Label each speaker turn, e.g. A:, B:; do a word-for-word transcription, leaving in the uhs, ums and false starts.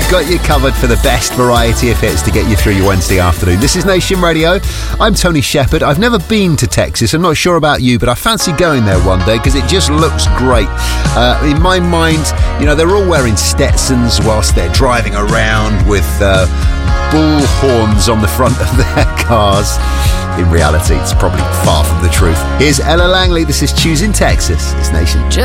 A: We've got you covered for the best variety of hits to get you through your Wednesday afternoon. This is Nation Radio. I'm Tony Shepherd. I've never been to Texas. I'm not sure about you, but I fancy going there one day because it just looks great. Uh, in my mind, you know, they're all wearing Stetsons whilst they're driving around with uh, bull horns on the front of their cars. In reality, it's probably far from the truth. Here's Ella Langley. This is Choosing Texas. It's Nation.